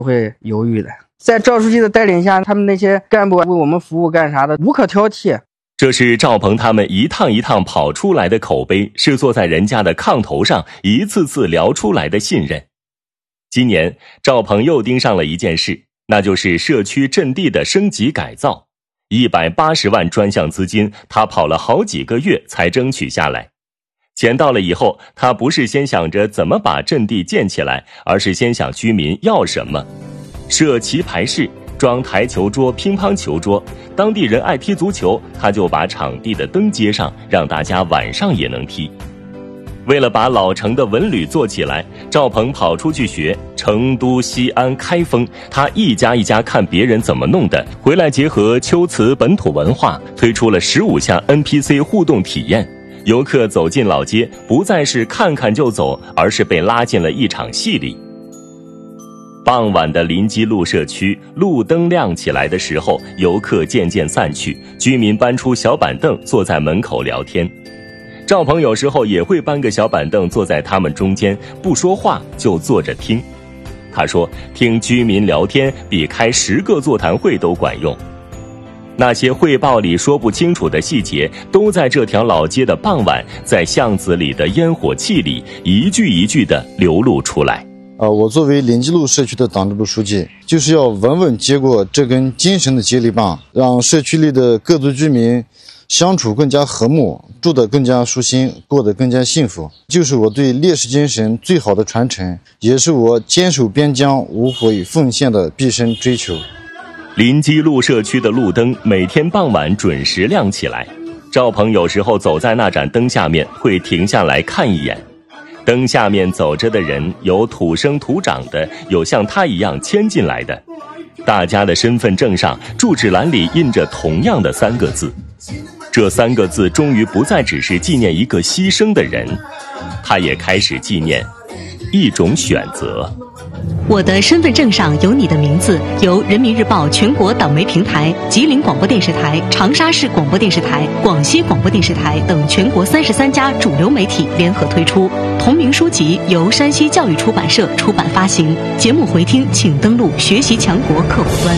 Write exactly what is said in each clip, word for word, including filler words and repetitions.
会犹豫的。在赵书记的带领下，他们那些干部为我们服务干啥的无可挑剔。 这是赵鹏他们一趟一趟跑出来的口碑，是坐在人家的炕头上一次次聊出来的信任。今年赵鹏又盯上了一件事，那就是社区阵地的升级改造。一百八十万专项资金，他跑了好几个月才争取下来。钱到了以后，他不是先想着怎么把阵地建起来，而是先想居民要什么。设棋牌室，装台球桌、乒乓球桌，当地人爱踢足球，他就把场地的灯接上，让大家晚上也能踢。为了把老城的文旅做起来，赵鹏跑出去学成都、西安、开封，他一家一家看别人怎么弄的，回来结合秋瓷本土文化，推出了十五项 N P C 互动体验。游客走进老街，不再是看看就走，而是被拉进了一场戏里。傍晚的临基路社区，路灯亮起来的时候，游客渐渐散去，居民搬出小板凳坐在门口聊天。赵鹏有时候也会搬个小板凳坐在他们中间，不说话就坐着听。他说，听居民聊天比开十个座谈会都管用。那些汇报里说不清楚的细节，都在这条老街的傍晚，在巷子里的烟火气里，一句一句地流露出来。 呃，我作为临基路社区的党支部书记，就是要稳稳接过这根精神的接力棒，让社区里的各族居民相处更加和睦，住得更加舒心，过得更加幸福，就是我对烈士精神最好的传承，也是我坚守边疆、无悔奉献的毕生追求。 临基路社区的路灯每天傍晚准时亮起来，赵鹏有时候走在那盏灯下面，会停下来看一眼。灯下面走着的人，有土生土长的，有像他一样迁进来的。大家的身份证上、住址栏里印着同样的三个字，这三个字终于不再只是纪念一个牺牲的人，他也开始纪念一种选择。 我的身份证上有你的名字，由人民日报全国党媒平台、吉林广播电视台、长沙市广播电视台、广西广播电视台等全国三十三家主流媒体联合推出。同名书籍由山西教育出版社出版发行。节目回听请登录学习强国客户端。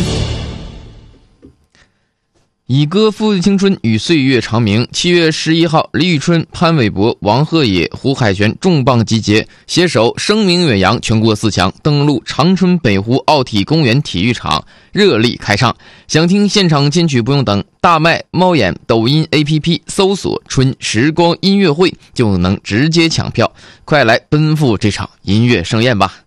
以歌复青春，与岁月长鸣。七月十一号，李宇春、潘玮柏、王鹤野、胡海泉重磅集结，携手声名远扬全国四强，登陆长春北湖奥体公园体育场，热力开唱。想听现场金曲不用等，大麦、猫眼、抖音 A P P 搜索春时光音乐会就能直接抢票，快来奔赴这场音乐盛宴吧。